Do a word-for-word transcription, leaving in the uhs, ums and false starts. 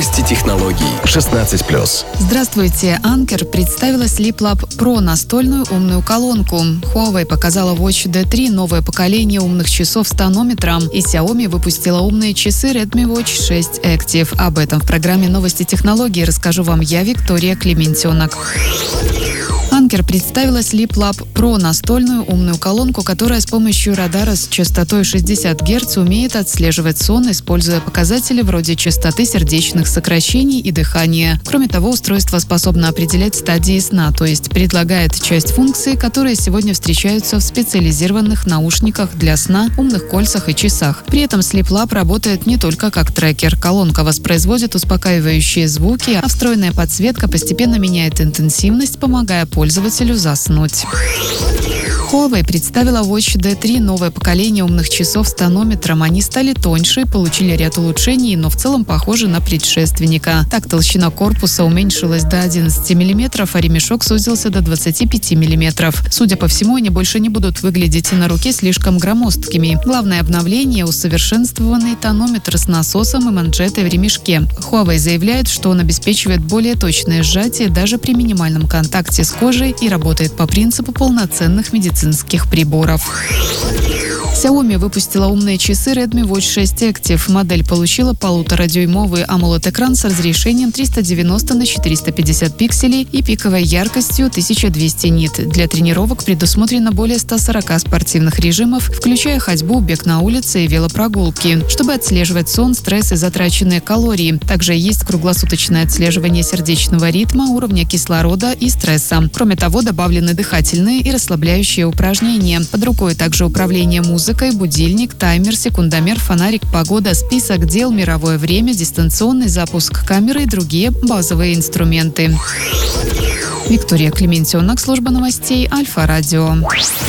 Новости технологий. шестнадцать плюс. Здравствуйте. Anker представила Sleep Lab Pro настольную умную колонку. Huawei показала Watch ди три, новое поколение умных часов с тонометром. И Xiaomi выпустила умные часы Redmi Watch шесть Active. Об этом в программе «Новости технологий» расскажу вам я, Виктория Клементенок. Anker представила Sleep Lab Pro настольную умную колонку, которая с помощью радара с частотой шестьдесят герц умеет отслеживать сон, используя показатели вроде частоты сердечных сокращений и дыхания. Кроме того, устройство способно определять стадии сна, то есть предлагает часть функций, которые сегодня встречаются в специализированных наушниках для сна, умных кольцах и часах. При этом Sleep Lab работает не только как трекер. Колонка воспроизводит успокаивающие звуки, а встроенная подсветка постепенно меняет интенсивность, помогая пользователю заснуть. Huawei представила Watch ди три, новое поколение умных часов с тонометром. Они стали тоньше, получили ряд улучшений, но в целом похожи на предшественника. Так, толщина корпуса уменьшилась до одиннадцати миллиметров, а ремешок сузился до двадцати пяти миллиметров. Судя по всему, они больше не будут выглядеть на руке слишком громоздкими. Главное обновление – усовершенствованный тонометр с насосом и манжетой в ремешке. Huawei заявляет, что он обеспечивает более точное сжатие даже при минимальном контакте с кожей и работает по принципу полноценных медицинских приборов. Xiaomi выпустила умные часы Redmi Watch шесть Active. Модель получила полуторадюймовый AMOLED-экран с разрешением триста девяносто на четыреста пятьдесят пикселей и пиковой яркостью тысяча двести нит. Для тренировок предусмотрено более ста сорока спортивных режимов, включая ходьбу, бег на улице и велопрогулки, чтобы отслеживать сон, стресс и затраченные калории. Также есть круглосуточное отслеживание сердечного ритма, уровня кислорода и стресса. Кроме того, добавлены дыхательные и расслабляющие упражнения. Под рукой также управление музыкой, будильник, таймер, секундомер, фонарик, погода, список дел, мировое время, дистанционный запуск камеры и другие базовые инструменты. Виктория Клементенок, служба новостей Альфа Радио.